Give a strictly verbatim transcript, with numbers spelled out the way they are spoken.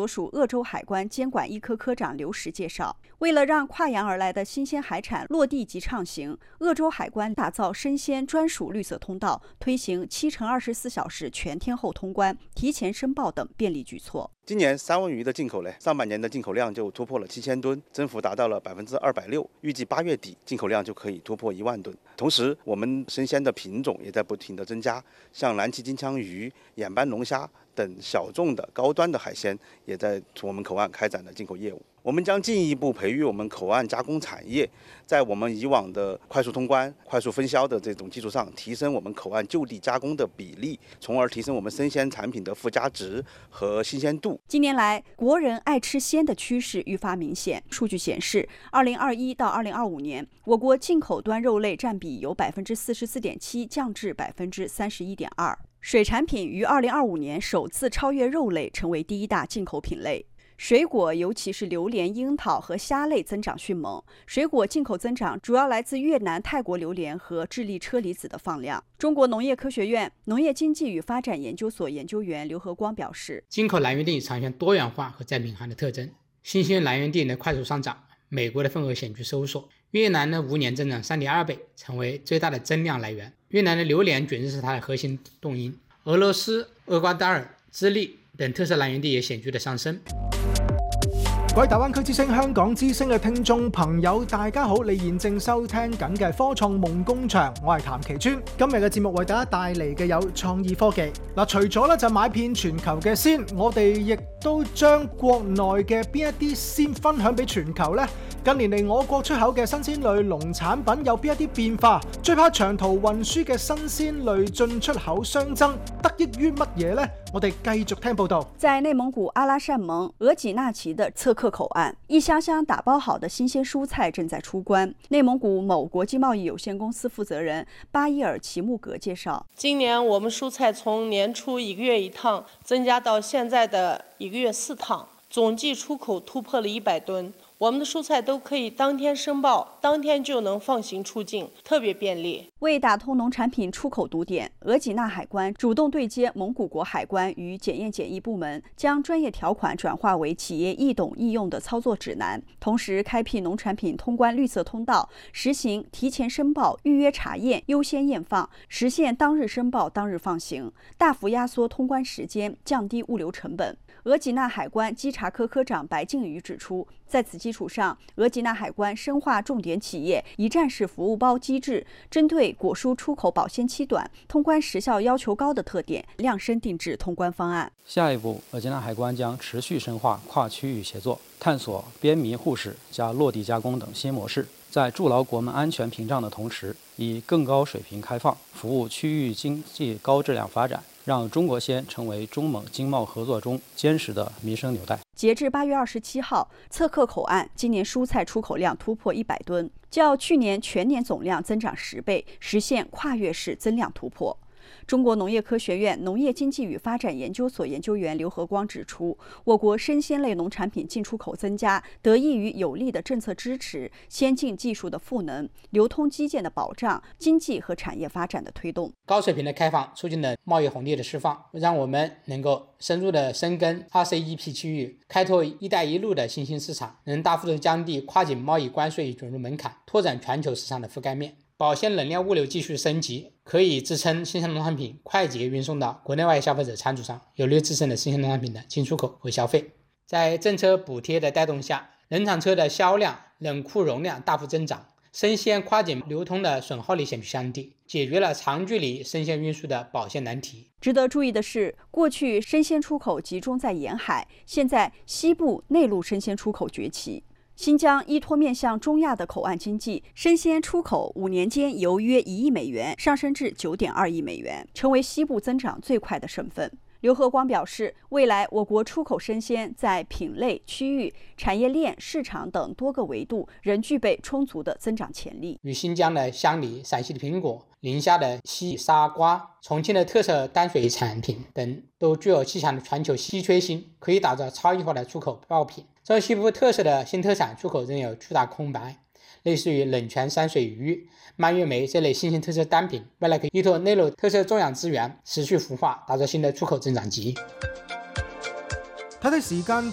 所属鄂州海关监管一科科长刘石介绍，为了让跨洋而来的新鲜海产落地及畅行，鄂州海关打造生鲜专属绿色通道，推行七乘二十四小时全天候通关、提前申报等便利举措。 今年三文鱼的进口呢，上半年的进口量就突破了七千吨，增幅达到了百分之二百六。预计八月底进口量就可以突破一万吨。同时，我们生鲜的品种也在不停的增加，像蓝鳍金枪鱼、眼斑龙虾等小众的高端的海鲜，也在我们口岸开展了进口业务。我们将进一步培育我们口岸加工产业，在我们以往的快速通关、快速分销的这种基础上，提升我们口岸就地加工的比例，从而提升我们生鲜产品的附加值和新鲜度。 近年来，国人爱吃鲜的趋势愈发明显。数据显示，二零二一到二零二五年，我国进口端肉类占比由百分之四十四点七降至百分之三十一点二。水产品于二零二五年首次超越肉类，成为第一大进口品类。水果，尤其是榴莲、樱桃和虾类增长迅猛。水果进口增长主要来自越南、泰国榴莲和智利车厘子的放量。中国农业科学院农业经济与发展研究所研究员刘和光表示， 进口来源地呈现多元化和在领航的特征，新兴来源地的快速上涨，美国的份额显著收缩。越南的五年增长 三点二倍，成为最大的增量来源。越南的榴莲卷是它的核心动因。俄罗斯、厄瓜多尔、智利等特色来源地也顯著的上升。 各位大灣區之聲、香港之聲嘅聽眾朋友，大家好！你現正收聽緊嘅科創夢工場，我係譚其尊。今日嘅節目為大家帶嚟嘅有創意科技。嗱，除咗咧就買遍全球嘅鮮，我哋亦都將國內嘅邊一啲鮮分享俾全球呢？近年嚟我國出口嘅新鮮類農產品有邊一啲變化？最怕長途運輸嘅新鮮類進出口相爭，得益於乜嘢呢？我哋繼續聽報道。 在內蒙古阿拉善盟额濟納旗的側克口岸，一箱箱打包好的新鮮蔬菜正在出關。內蒙古某國際貿易有限公司負責人巴伊爾齊木格介紹， 今年我們蔬菜從年初一個月一趟增加到現在的一個月四趟，總計出口突破了一百噸。我們的蔬菜都可以當天申報，當天就能放行出境，特別便利。 為打通農產品出口堵點，額濟納海關主動對接蒙古國海關與檢驗檢疫部門，將專業條款轉化為企業易懂易用的操作指南，同時開闢農產品通關綠色通道，實行提前申報、預約查驗、優先驗放，實現當日申報當日放行，大幅壓縮通關時間，降低物流成本。額濟納海關稽查科科長白靖宇指出，在此基礎上，額濟納海關深化重點企業一站式服務包機制，針對果蔬出口保鮮期短、通關時效要求高的特點，量身定制通關方案。 下一步，額濟納海關將持續深化跨區域協作，探索邊迷互市加落地加工等新模式，在築牢國門安全屏障的同時，以更高水平開放，服務區域經濟高質量發展，讓中國鮮成為中蒙經貿合作中堅實的民生紐帶。 截至八月二十七號，側克口岸今年蔬菜出口量突破一百噸，較去年全年總量增長十倍，實現跨越式增量突破。中國農業科學院農業經濟與發展研究所研究員劉和光指出，我國生鮮類農產品進出口增加，得益於有力的政策支持、先進技術的賦能、流通基建的保障、經濟和產業發展的推動。 高水平的開放促進了貿易紅利的釋放，讓我們能夠深入的深耕 R C E P 區域，開拓一帶一路的新興市場，能大幅度降低跨境貿易關稅與准入門檻，拓展全球市場的覆蓋面。保鮮冷鏈物流繼續升級，可以支撐新鮮農產品快捷運送到國內外消費者餐桌上，有利支撐的新鮮農產品的進出口和消費。在政策補貼的帶動下，冷藏車的銷量、冷庫容量大幅增長，生鮮跨境流通的損耗率顯著降低，解決了長距離生鮮運輸的保鮮難題。 值得注意的是，過去生鮮出口集中在沿海，現在西部內陸生鮮出口崛起。新疆依托面向中亞的口岸經濟，生鮮出口五年間由約一億美元上升至九點二億美元，成為西部增長最快的省份。劉和光表示，未來我國出口生鮮在品類、區域、產業鏈、市場等多個維度仍具備充足的增長潛力。 與新疆的香梨、陝西的蘋果、寧夏的西沙瓜、重慶的特色淡水產品等，都具有極強的全球稀缺性，可以打造超異化的出口爆品。中西部特色的新特產出口仍有巨大空白，類似於冷泉山水魚、蔓越莓這類新型特色單品，未來可以依託內陸特色種養資源，持續孵化，打造新的出口增長極。 睇睇時間，